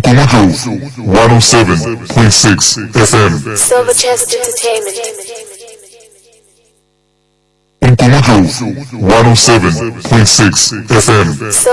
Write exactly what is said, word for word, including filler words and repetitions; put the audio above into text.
one oh seven point six F M. Silver Chest Entertainment. one oh seven point six F M.